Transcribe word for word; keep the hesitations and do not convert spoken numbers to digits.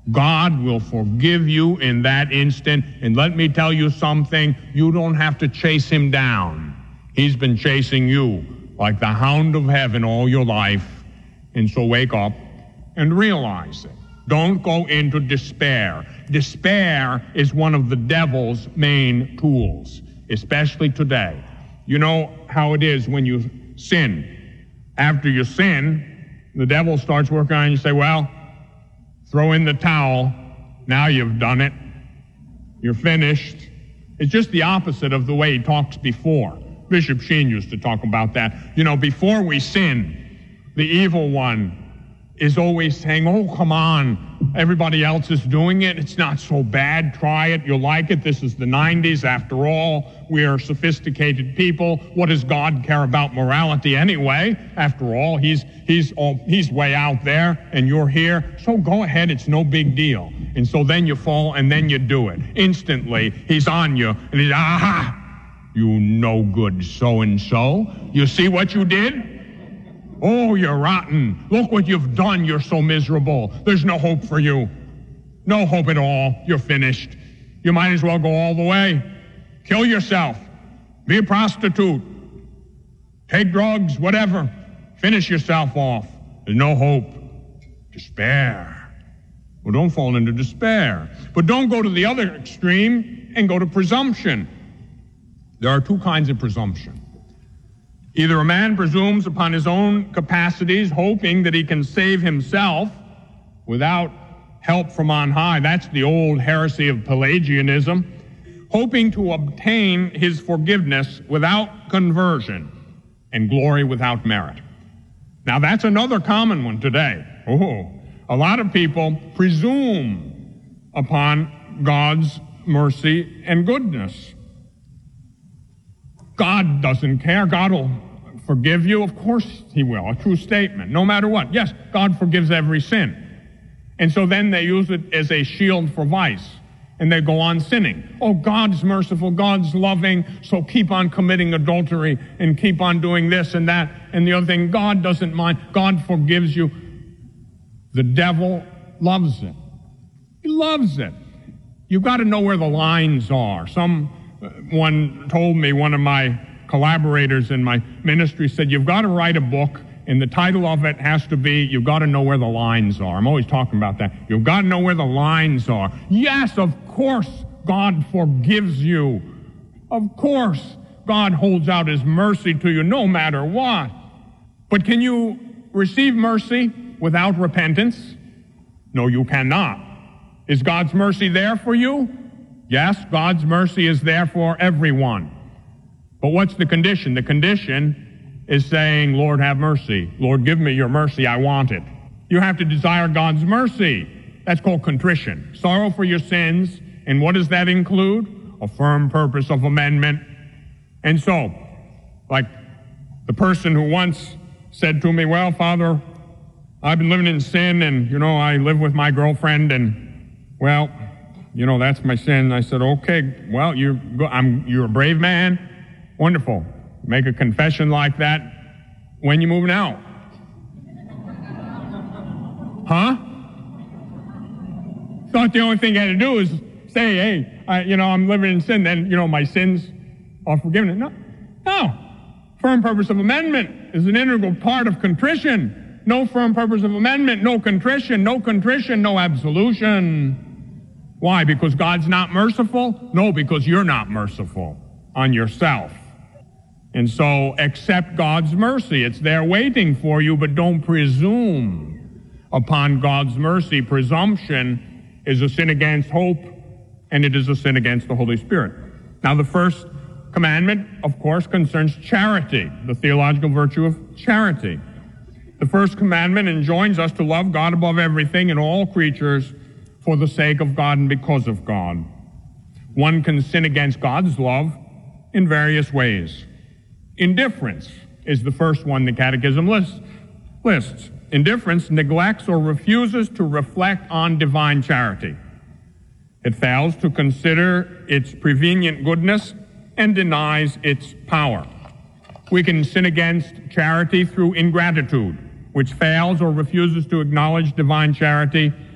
God will forgive you in that instant. And let me tell you something, you don't have to chase him down. He's been chasing you like the hound of heaven all your life. And so wake up and realize it. Don't go into despair. Despair is one of the devil's main tools, especially today. You know how it is when you sin. After you sin, the devil starts working on you and say, well, throw in the towel. Now you've done it. You're finished. It's just the opposite of the way he talks before. Bishop Sheen used to talk about that. You know, before we sin, the evil one is always saying, oh, come on, everybody else is doing it. It's not so bad. Try it. You'll like it. This is the nineties. After all, we are sophisticated people. What does God care about morality anyway? After all, he's he's all, he's way out there and you're here. So go ahead. It's no big deal. And so then you fall and then you do it. Instantly, he's on you and he's, aha, you no good so-and-so. You see what you did? Oh, you're rotten. Look what you've done. You're so miserable. There's no hope for you. No hope at all. You're finished. You might as well go all the way. Kill yourself. Be a prostitute. Take drugs, whatever. Finish yourself off. There's no hope. Despair. Well, don't fall into despair. But don't go to the other extreme and go to presumption. There are two kinds of presumption. Either a man presumes upon his own capacities, hoping that he can save himself without help from on high. That's the old heresy of Pelagianism. Hoping to obtain his forgiveness without conversion and glory without merit. Now that's another common one today. Oh, a lot of people presume upon God's mercy and goodness. God doesn't care. God will forgive you. Of course he will. A true statement. No matter what. Yes, God forgives every sin. And so then they use it as a shield for vice. And they go on sinning. Oh, God's merciful. God's loving. So keep on committing adultery and keep on doing this and that and the other thing. God doesn't mind. God forgives you. The devil loves it. He loves it. You've got to know where the lines are. Some One told me, one of my collaborators in my ministry said, you've got to write a book, and the title of it has to be, you've got to know where the lines are. I'm always talking about that. You've got to know where the lines are. Yes, of course, God forgives you. Of course, God holds out his mercy to you no matter what. But can you receive mercy without repentance? No, you cannot. Is God's mercy there for you? Yes, God's mercy is there for everyone. But what's the condition? The condition is saying, Lord, have mercy. Lord, give me your mercy. I want it. You have to desire God's mercy. That's called contrition. Sorrow for your sins. And what does that include? A firm purpose of amendment. And so, like the person who once said to me, well, Father, I've been living in sin and, you know, I live with my girlfriend and, well, you know, that's my sin. I said, okay, well, you're, I'm, you're a brave man. Wonderful. Make a confession like that. When you moving out? Huh? Thought the only thing I had to do is say, hey, I, you know, I'm living in sin. Then, you know, my sins are forgiven. No, no. Firm purpose of amendment is an integral part of contrition. No firm purpose of amendment, no contrition, no contrition, no absolution. Why? Because God's not merciful? No, because you're not merciful on yourself. And so accept God's mercy. It's there waiting for you, but don't presume upon God's mercy. Presumption is a sin against hope, and it is a sin against the Holy Spirit. Now, the first commandment, of course, concerns charity, the theological virtue of charity. The first commandment enjoins us to love God above everything and all creatures for the sake of God and because of God. One can sin against God's love in various ways. Indifference is the first one the Catechism lists. lists. Indifference neglects or refuses to reflect on divine charity. It fails to consider its prevenient goodness and denies its power. We can sin against charity through ingratitude, which fails or refuses to acknowledge divine charity